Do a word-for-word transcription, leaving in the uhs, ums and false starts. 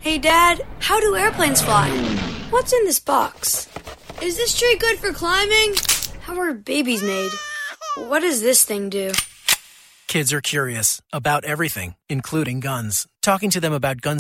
Hey, Dad, how do airplanes fly? What's in this box? Is this tree good for climbing? How are babies made? What does this thing do? Kids are curious about everything, including guns. Talking to them about gun